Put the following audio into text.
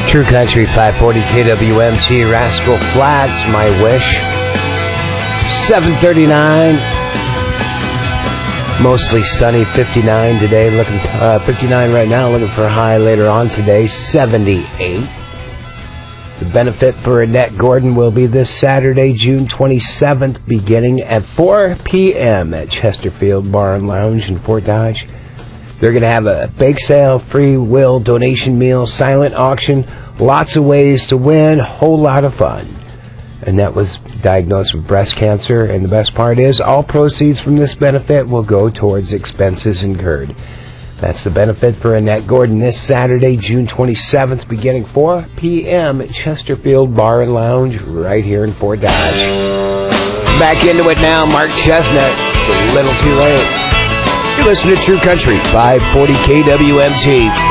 True Country 540 KWMT, Rascal Flatts, My Wish. 7:39. Mostly sunny, 59 today. 59 right now. Looking for a high later on today, 78. The benefit for Annette Gordon will be this Saturday, June 27th, beginning at 4 p.m. at Chesterfield Bar and Lounge in Fort Dodge. They're going to have a bake sale, free will, donation meal, silent auction, lots of ways to win, whole lot of fun. Annette was diagnosed with breast cancer, and the best part is all proceeds from this benefit will go towards expenses incurred. That's the benefit for Annette Gordon this Saturday, June 27th, beginning 4 p.m. at Chesterfield Bar and Lounge right here in Fort Dodge. Back into it now, Mark Chestnut. It's a little too late. You're listening to True Country 540 KWMT.